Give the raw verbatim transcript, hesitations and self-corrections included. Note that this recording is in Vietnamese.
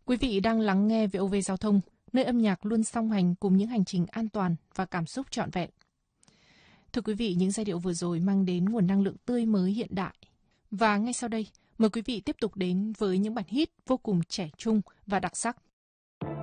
Quý vị đang lắng nghe vê o vê Giao thông, nơi âm nhạc luôn song hành cùng những hành trình an toàn và cảm xúc trọn vẹn. Thưa quý vị, những giai điệu vừa rồi mang đến nguồn năng lượng tươi mới hiện đại. Và ngay sau đây, mời quý vị tiếp tục đến với những bản hit vô cùng trẻ trung và đặc sắc.